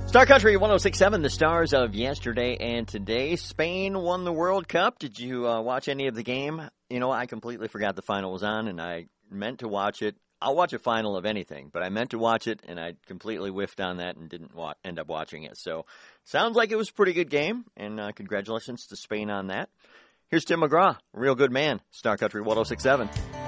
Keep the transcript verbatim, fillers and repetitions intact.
Star Country one oh six point seven, the stars of yesterday and today. Spain won the World Cup. Did you uh, watch any of the game? You know, I completely forgot the final was on, and I meant to watch it. I'll watch a final of anything, but I meant to watch it, and I completely whiffed on that and didn't wa- end up watching it. So, sounds like it was a pretty good game, and uh, congratulations to Spain on that. Here's Tim McGraw, real good man, Star Country one oh six point seven.